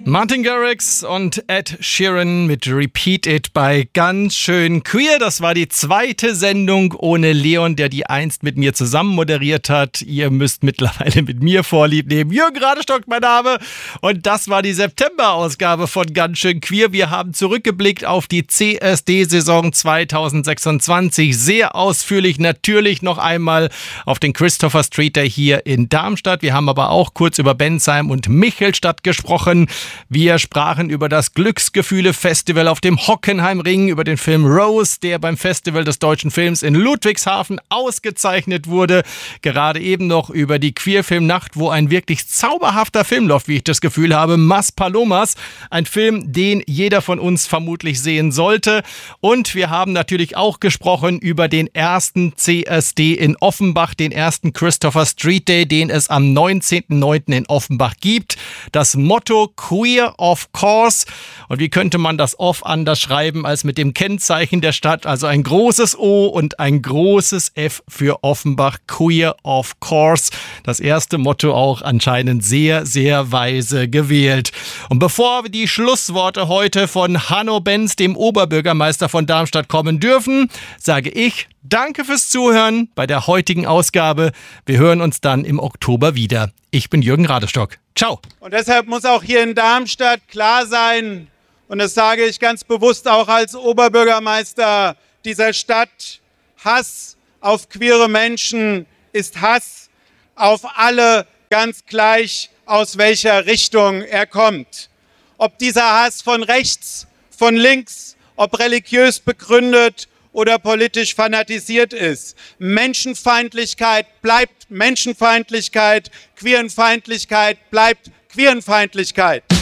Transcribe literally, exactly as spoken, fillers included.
Martin Garrix und Ed Sheeran mit Repeat It bei Ganz schön queer. Das war die zweite Sendung ohne Leon, der die einst mit mir zusammen moderiert hat. Ihr müsst mittlerweile mit mir Vorlieb nehmen. Jürgen Radestock, mein Name. Und das war die September-Ausgabe von Ganz schön queer. Wir haben zurückgeblickt auf die C S D-Saison zwanzig sechsundzwanzig. Sehr ausführlich natürlich noch einmal auf den Christopher Street Day hier in Darmstadt. Wir haben aber auch kurz über Bensheim und Michelstadt gesprochen. Wir sprachen über das Glücksgefühle-Festival auf dem Hockenheimring, über den Film Rose, der beim Festival des deutschen Films in Ludwigshafen ausgezeichnet wurde. Gerade eben noch über die Queerfilmnacht, wo ein wirklich zauberhafter Film läuft, wie ich das Gefühl habe. Mas Palomas, ein Film, den jeder von uns vermutlich sehen sollte. Und wir haben natürlich auch gesprochen über den ersten C S D in Offenbach, den ersten Christopher Street Day, den es am neunzehnten neunten in Offenbach gibt. Das Motto Queer of Course. Und wie könnte man das Off anders schreiben als mit dem Kennzeichen der Stadt? Also ein großes O und ein großes F für Offenbach. Queer of Course. Das erste Motto auch anscheinend sehr, sehr weise gewählt. Und bevor wir die Schlussworte heute von Hanno Benz, dem Oberbürgermeister von Darmstadt, kommen dürfen, sage ich danke fürs Zuhören bei der heutigen Ausgabe. Wir hören uns dann im Oktober wieder. Ich bin Jürgen Radestock. Ciao. Und deshalb muss auch hier in Darmstadt klar sein, und das sage ich ganz bewusst auch als Oberbürgermeister dieser Stadt, Hass auf queere Menschen ist Hass auf alle, ganz gleich aus welcher Richtung er kommt. Ob dieser Hass von rechts, von links, ob religiös begründet oder politisch fanatisiert ist. Menschenfeindlichkeit bleibt Menschenfeindlichkeit, Queerenfeindlichkeit bleibt Queerenfeindlichkeit.